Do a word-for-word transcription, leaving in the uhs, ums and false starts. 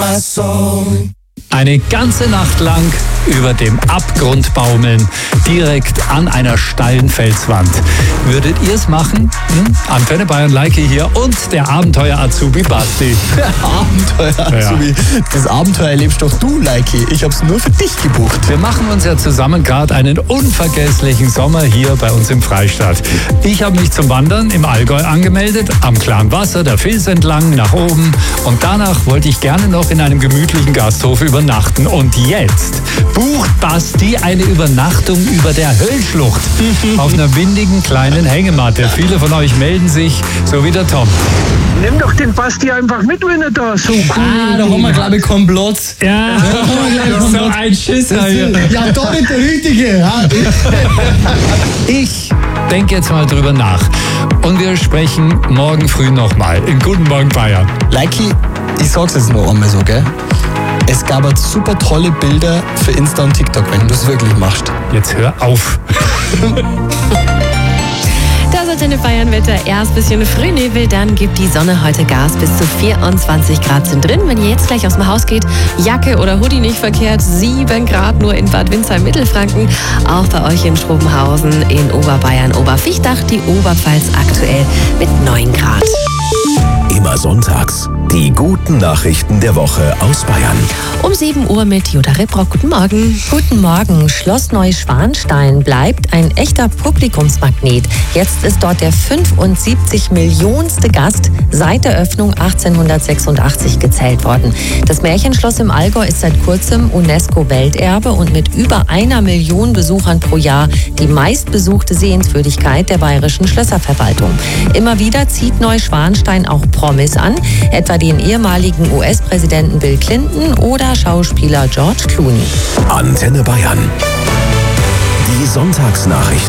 Song. Eine ganze Nacht lang über dem Abgrund baumeln, direkt an einer steilen Felswand. Würdet ihr es machen? Hm? Antenne Bayern Leike hier und der Abenteuer-Azubi Basti. Abenteuer-Azubi. Ja. Das Abenteuer erlebst doch du, Leike. Ich hab's nur für dich gebucht. Wir machen uns ja zusammen gerade einen unvergesslichen Sommer hier bei uns im Freistaat. Ich habe mich zum Wandern im Allgäu angemeldet, am klaren Wasser, der Fils entlang, nach oben. Und danach wollte ich gerne noch in einem gemütlichen Gasthof übernachten. Und jetzt bucht Basti eine Übernachtung über der Höllschlucht auf einer windigen kleinen Hängematte. Viele von euch melden sich, so wie der Tom. Nimm doch den Basti einfach mit, wenn er da so cool Ah, da haben wir, glaube ich, Komplott. Ja, so ein Schisser hier. Ja, doch nicht der Richtige. Ja. Ich denke jetzt mal drüber nach. Und wir sprechen morgen früh nochmal. In Guten Morgen Bayern. Leiki, ich sag's jetzt noch einmal so, gell? Es gab halt super tolle Bilder für Insta und TikTok, wenn du es wirklich machst. Jetzt hör auf. Das Antenne Bayern Wetter, erst ein bisschen Frühnebel, dann gibt die Sonne heute Gas. Bis zu vierundzwanzig Grad sind drin. Wenn ihr jetzt gleich aus dem Haus geht, Jacke oder Hoodie nicht verkehrt. sieben Grad nur in Bad Windsheim, Mittelfranken. Auch bei euch in Schrobenhausen, in Oberbayern, Oberfichtach, die Oberpfalz aktuell mit neun Grad. Immer sonntags die guten Nachrichten der Woche aus Bayern. Um sieben Uhr mit Jutta Rebrock. Guten Morgen. Guten Morgen. Schloss Neuschwanstein bleibt ein echter Publikumsmagnet. Jetzt ist dort der fünfundsiebzig Millionste Gast seit der Öffnung achtzehnhundertsechsundachtzig gezählt worden. Das Märchenschloss im Allgäu ist seit kurzem UNESCO-Welterbe und mit über einer Million Besuchern pro Jahr die meistbesuchte Sehenswürdigkeit der bayerischen Schlösserverwaltung. Immer wieder zieht Neuschwanstein auch Promis an, etwa den ehemaligen U S-Präsidenten Bill Clinton oder Schauspieler George Clooney. Antenne Bayern. Die Sonntagsnachrichten.